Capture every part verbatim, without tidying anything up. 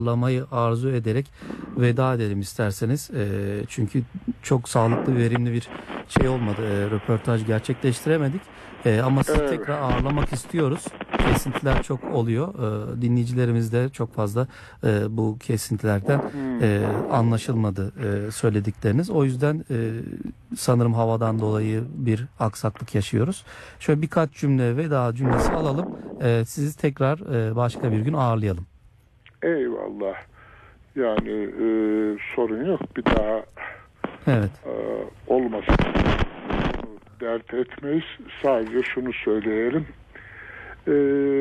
ağırlamayı arzu ederek veda edelim isterseniz. E, çünkü çok sağlıklı, verimli bir şey olmadı. E, röportaj gerçekleştiremedik. E, ama sizi Evet. tekrar ağırlamak istiyoruz. Kesintiler çok oluyor. E, dinleyicilerimiz de çok fazla e, bu kesintilerden Hmm. e, anlaşılmadı e, söyledikleriniz. O yüzden e, sanırım havadan dolayı bir aksaklık yaşıyoruz. Şöyle birkaç cümle veda cümlesi alalım. E, sizi tekrar e, başka bir gün ağırlayalım. Eyvallah. Yani e, sorun yok. Bir daha Evet. e, olmasın. Dert etmeyiz. Sadece şunu söyleyelim. E,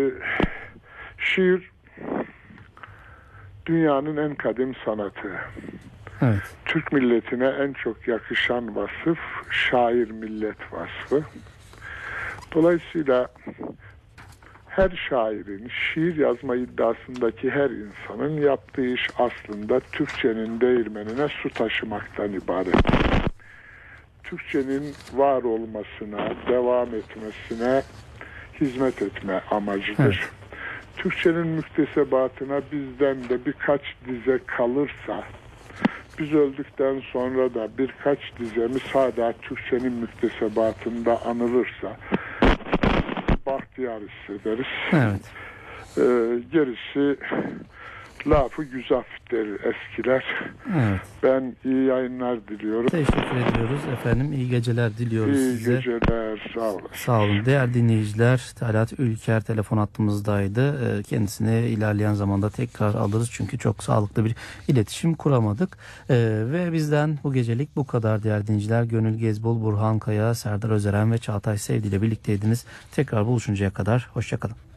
şiir dünyanın en kadim sanatı. Evet. Türk milletine en çok yakışan vasıf şair millet vasfı. Dolayısıyla her şairin, şiir yazma iddiasındaki her insanın yaptığı iş aslında Türkçenin değirmenine su taşımaktan ibaret. Türkçenin var olmasına, devam etmesine hizmet etme amacıdır. Evet. Türkçenin müktesebatına bizden de birkaç dize kalırsa, biz öldükten sonra da birkaç dizemiz hala Türkçenin müktesebatında anılırsa bahtiyar hissederiz. Evet. Ee, gerisi lafı güzaf der eskiler. Evet. Ben iyi yayınlar diliyorum. Teşekkür ediyoruz efendim. İyi geceler diliyoruz İyi size. geceler. Sağ olun. Sağ olun. Değerli dinleyiciler, Talat Ülker telefon hattımızdaydı. Ee, Kendisini ilerleyen zamanda tekrar alırız. Çünkü çok sağlıklı bir iletişim kuramadık. Ee, ve bizden bu gecelik bu kadar değerli dinleyiciler. Gönül Gezbol, Burhan Kaya, Serdar Özeren ve Çağatay Sevdi ile birlikteydiniz. Tekrar buluşuncaya kadar hoşça kalın.